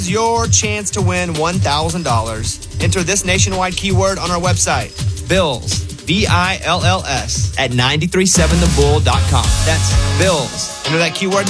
Your chance to win $1,000. Enter this nationwide keyword on our website, Bills, BILLS, at 937thebull.com. That's Bills. Enter that keyword